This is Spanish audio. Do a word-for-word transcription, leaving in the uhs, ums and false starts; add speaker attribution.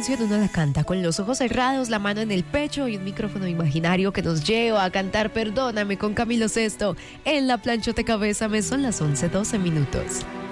Speaker 1: canción uno la canta con los ojos cerrados, la mano en el pecho y un micrófono imaginario que nos lleva a cantar Perdóname con Camilo Sesto en La Planchote Cabésame. Son las once doce minutos.